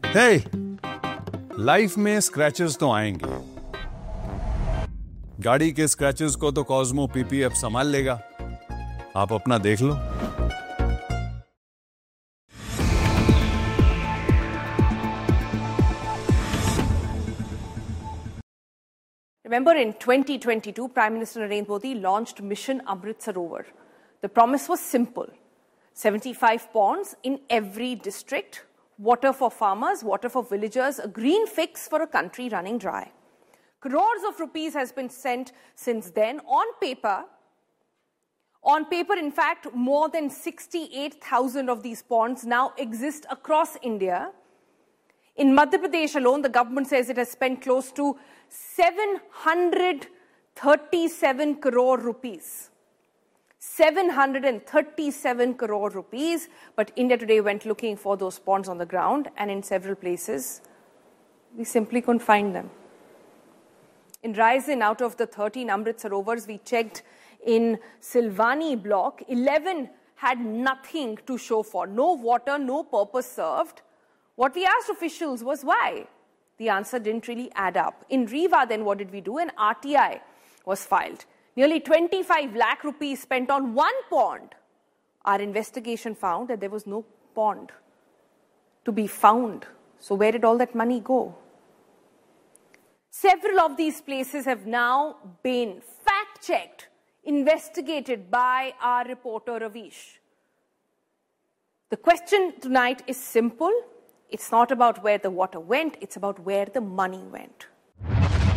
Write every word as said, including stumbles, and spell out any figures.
हे, life में scratches तो आएंगे। गाड़ी के स्क्रैचेस को तो कॉस्मो पीपी अब संभाल लेगा। आप अपना देख लो। Remember, in twenty twenty-two, Prime Minister Narendra Modi launched Mission Amrit Sarovar. The promise was simple: seventy-five ponds in every district, water for farmers, water for villagers, a green fix for a country running dry. Crores of rupees has been sent since then. On paper, on paper, in fact, more than sixty-eight thousand of these ponds now exist across India. In Madhya Pradesh alone, the government says it has spent close to seven hundred thirty-seven crore rupees. seven hundred thirty-seven crore rupees. But India Today went looking for those ponds on the ground, and in several places, we simply couldn't find them. In Raisen, out of the thirteen Amrit Sarovars we checked in Silvani block, eleven had nothing to show for. No water, no purpose served. What we asked officials was why. The answer didn't really add up. In Rewa, then what did we do? An R T I was filed. Nearly twenty-five lakh rupees spent on one pond. Our investigation found that there was no pond to be found. So where did all that money go? Several of these places have now been fact-checked, investigated by our reporter Ravish. The question tonight is simple. It's not about where the water went, it's about where the money went.